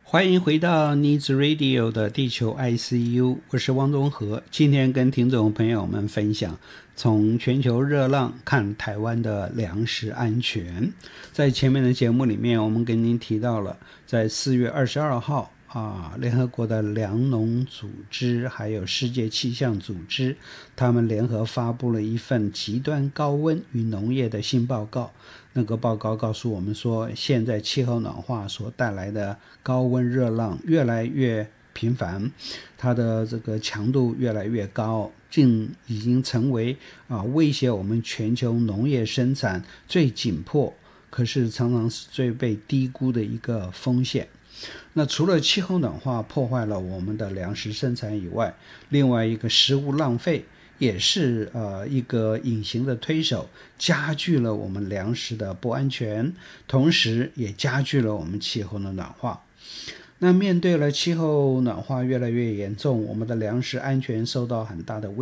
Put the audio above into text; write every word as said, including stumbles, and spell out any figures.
欢迎回到 Needs Radio 的地球 I C U， 我是汪东和。今天跟听众朋友们分享从全球热浪看台湾的粮食安全。在前面的节目里面，我们跟您提到了在四月二十二号啊，联合国的粮农组织还有世界气象组织，他们联合发布了一份极端高温与农业的新报告。那个报告告诉我们说，现在气候暖化所带来的高温热浪越来越频繁，它的这个强度越来越高，竟已经成为啊威胁我们全球农业生产最紧迫，可是常常是最被低估的一个风险。那除了气候暖化破坏了我们的粮食生产以外，另外一个食物浪费也是呃一个隐形的推手，加剧了我们粮食的不安全，同时也加剧了我们气候的暖化。那面对了气候暖化越来越严重，我们的粮食安全受到很大的威胁。